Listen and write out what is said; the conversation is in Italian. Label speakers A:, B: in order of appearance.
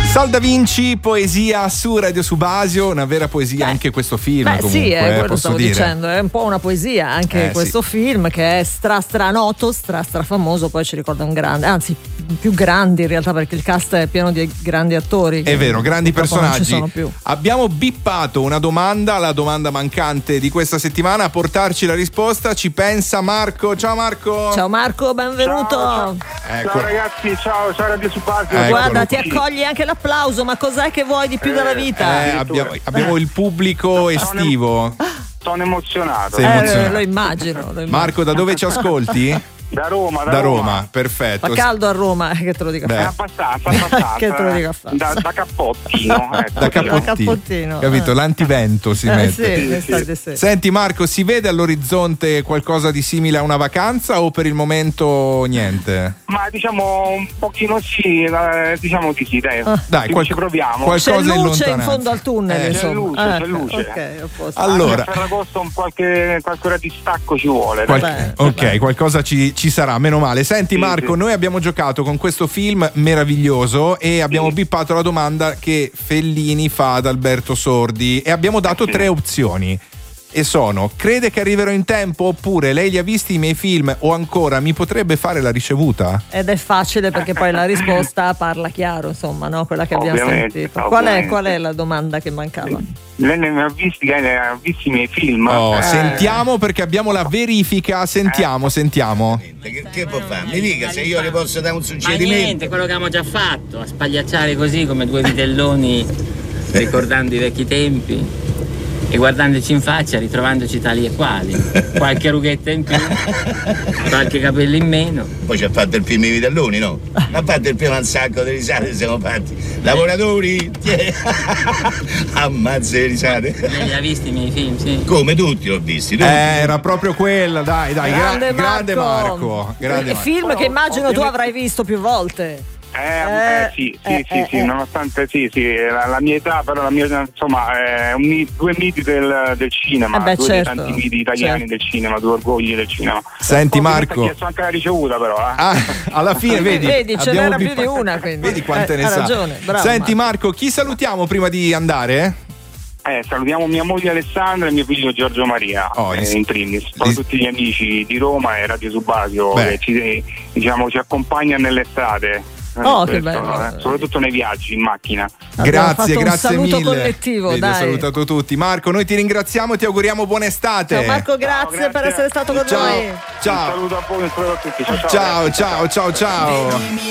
A: Sal Da Vinci, poesia su Radio Subasio, una vera poesia anche questo film.
B: Beh,
A: comunque,
B: sì, quello
A: posso
B: stavo
A: dire.
B: dicendo, è un po' una poesia anche questo
A: sì.
B: film, che è stranoto, famoso, poi ci ricorda un grande, anzi più grandi in realtà, perché il cast è pieno di grandi attori.
A: È vero, grandi personaggi.
B: Non ci sono più.
A: Abbiamo bippato una domanda, la domanda mancante di questa settimana. A portarci la risposta ci pensa Marco. Ciao Marco.
B: Ciao Marco, benvenuto.
C: Ciao
A: Ecco.
C: ragazzi, ciao Radio Subasio.
B: Guarda, ti accogli anche l'applauso, ma cos'è che vuoi di più dalla vita?
A: Abbiamo il pubblico estivo.
C: Sono emozionato.
A: Sei emozionato.
B: Lo immagino.
A: Marco, da dove ci ascolti?
C: Da Roma.
A: Da Roma, perfetto.
B: Fa caldo a Roma, che te lo dica fare.
C: Abbastanza.
B: Che te lo dica fare.
C: Da cappottino. Ecco.
A: Da cappottino. Capito? L'antivento si mette.
B: Sì.
A: Senti Marco, si vede all'orizzonte qualcosa di simile a una vacanza o per il momento niente?
C: Ma diciamo un pochino sì, diciamo di sì, dai.
A: Dai,
C: ci proviamo.
A: Qualcosa
B: c'è
A: in
B: luce in
A: lontananza.
B: fondo al tunnel,
C: C'è
B: insomma.
C: luce.
B: Ok, a posto.
A: Allora,
C: a Ferragosto qualche ora di stacco ci vuole.
A: ok, qualcosa ci sarà, meno male. Senti Marco, noi abbiamo giocato con questo film meraviglioso e abbiamo bippato la domanda che Fellini fa ad Alberto Sordi e abbiamo dato 3 opzioni. E sono: crede che arriverò in tempo, oppure lei li ha visti i miei film, o ancora mi potrebbe fare la ricevuta?
B: Ed è facile perché poi la risposta parla chiaro, insomma, no? Quella che abbiamo sentito. Qual è la domanda che mancava?
C: Lei ne ha visti i miei film.
A: Sentiamo, perché abbiamo la verifica. Sentiamo.
D: Che può fare? Mi dica se io le posso dare un suggerimento.
E: Ma niente, quello che abbiamo già fatto, a spagliacciare così come due vitelloni, ricordando i vecchi tempi e guardandoci in faccia, ritrovandoci tali e quali. Qualche rughetta in più, qualche capello in meno.
D: Poi ci ha fatto il film I Vitelloni, no? Ha fatto il film un sacco di risate, siamo fatti. Lavoratori, ammazza le risate.
E: Lei li ha visti i miei film, sì?
D: Come tutti l'ho visti.
A: Era proprio quella, dai. Grande Marco.
B: Film che immagino tu avrai visto più volte.
C: Sì, nonostante la mia età, però la mia, insomma, due miti del cinema, due tanti miti italiani del cinema, due orgogli del cinema.
A: Senti Marco,
C: ho chiesto anche la ricevuta, però.
A: Alla fine vedi
B: ce n'era più di una, quindi.
A: Vedi quante ne sa.
B: Ragione, bravo,
A: Senti Marco, chi salutiamo prima di andare?
C: Salutiamo mia moglie Alessandra e mio figlio Giorgio Maria, in primis, poi tutti gli amici di Roma e Radio Subasio che ci accompagnano nell'estate.
B: Che bello.
C: Soprattutto nei viaggi in macchina.
A: Grazie
B: saluto
A: mille.
B: Collettivo,
A: Ho salutato tutti. Marco, noi ti ringraziamo e ti auguriamo buona estate.
B: Ciao Marco, grazie per essere stato con noi.
A: Ciao.
C: Un saluto a voi e a tutti.
A: Ciao.